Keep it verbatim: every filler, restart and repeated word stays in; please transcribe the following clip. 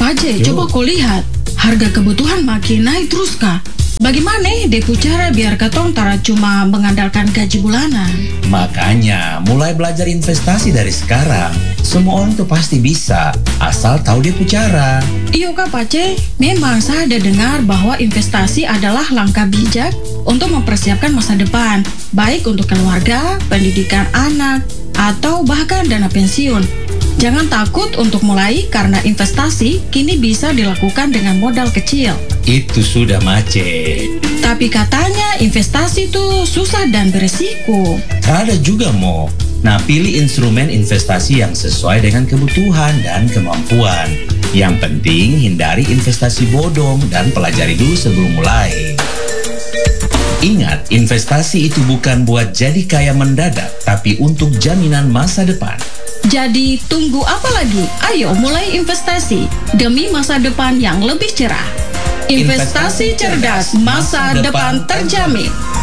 Pak J, Yo. coba kau lihat. Harga kebutuhan makin naik terus, Kak. Bagaimana Depu cara biar katong tara cuma mengandalkan gaji bulanan? Makanya, mulai belajar investasi dari sekarang. Semua orang tuh pasti bisa, asal tahu dia cara. Iyo Kak Pak C, memang saya ada dengar bahwa investasi adalah langkah bijak untuk mempersiapkan masa depan, baik untuk keluarga, pendidikan anak, atau bahkan dana pensiun. Jangan takut untuk mulai karena investasi kini bisa dilakukan dengan modal kecil. Itu sudah Mace. Tapi katanya investasi itu susah dan beresiko. Ada juga Mo. Nah, pilih instrumen investasi yang sesuai dengan kebutuhan dan kemampuan. Yang penting hindari investasi bodong dan pelajari dulu sebelum mulai. Ingat, investasi itu bukan buat jadi kaya mendadak, tapi untuk jaminan masa depan. Jadi tunggu apa lagi? Ayo mulai investasi demi masa depan yang lebih cerah. Investasi cerdas, masa depan terjamin.